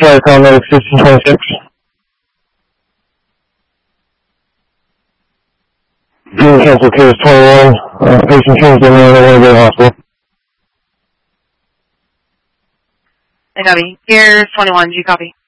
Charlie Paramedic 1626. Being cancel case 21. Patient changed in there, they want to go to the hospital. I copy. Here's 21, do you copy?